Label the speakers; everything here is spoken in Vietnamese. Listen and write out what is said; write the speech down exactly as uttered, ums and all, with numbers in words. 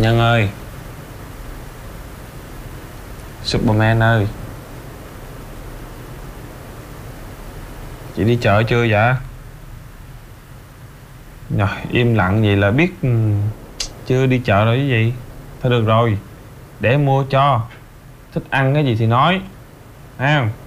Speaker 1: Nhân ơi, Superman ơi, chị đi chợ chưa vậy? Rồi, im lặng vậy là biết ừ, chưa đi chợ rồi cái gì. Thôi được rồi, để em mua cho. Thích ăn cái gì thì nói ha.